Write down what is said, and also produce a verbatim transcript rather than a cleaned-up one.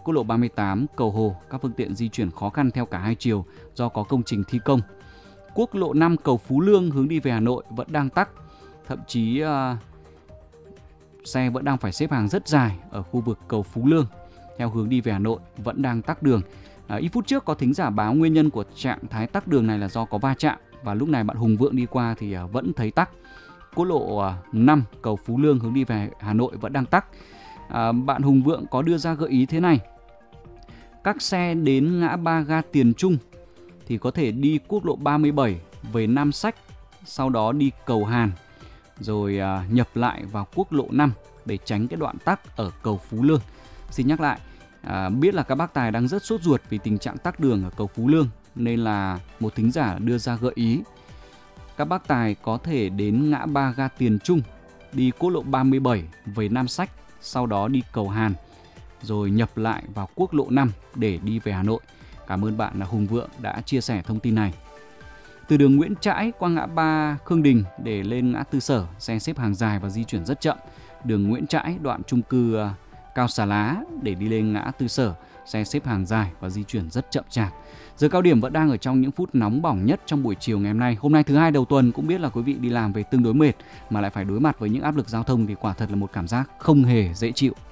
quốc lộ ba mươi tám, cầu Hồ, các phương tiện di chuyển khó khăn theo cả hai chiều do có công trình thi công. Quốc lộ năm cầu Phú Lương hướng đi về Hà Nội vẫn đang tắc, thậm chí uh, xe vẫn đang phải xếp hàng rất dài ở khu vực cầu Phú Lương theo hướng đi về Hà Nội vẫn đang tắc đường. À, ít phút trước có thính giả báo nguyên nhân của trạng thái tắc đường này là do có va chạm, và lúc này bạn Hùng Vượng đi qua thì uh, vẫn thấy tắc. Quốc lộ uh, năm cầu Phú Lương hướng đi về Hà Nội vẫn đang tắc. À, bạn Hùng Vượng có đưa ra gợi ý thế này: các xe đến ngã ba ga Tiền Trung thì có thể đi quốc lộ ba mươi bảy về Nam Sách, sau đó đi cầu Hàn, rồi à, nhập lại vào quốc lộ năm để tránh cái đoạn tắc ở cầu Phú Lương. Xin nhắc lại, à, biết là các bác tài đang rất sốt ruột vì tình trạng tắc đường ở cầu Phú Lương, nên là một thính giả đưa ra gợi ý các bác tài có thể đến ngã ba ga Tiền Trung, đi quốc lộ ba mươi bảy về Nam Sách, sau đó đi cầu Hàn, rồi nhập lại vào quốc lộ năm để đi về Hà Nội. Cảm ơn bạn là Hùng Vượng đã chia sẻ thông tin này. Từ đường Nguyễn Trãi qua ngã ba Khương Đình để lên ngã tư Sở, xe xếp hàng dài và di chuyển rất chậm. Đường Nguyễn Trãi đoạn chung cư Cao Xà Lá để đi lên ngã tư Sở, xe xếp hàng dài và di chuyển rất chậm chạp. Giờ cao điểm vẫn đang ở trong những phút nóng bỏng nhất trong buổi chiều ngày hôm nay. Hôm nay thứ hai đầu tuần, cũng biết là quý vị đi làm về tương đối mệt mà lại phải đối mặt với những áp lực giao thông thì quả thật là một cảm giác không hề dễ chịu.